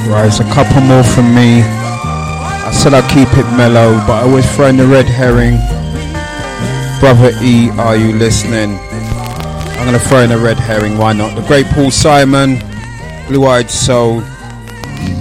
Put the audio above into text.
Right, it's a couple more from me. I said I'd keep it mellow, but I always throw in the red herring. Brother E, are you listening? I'm gonna throw in a red herring, why not? The great Paul Simon, Blue Eyed Soul.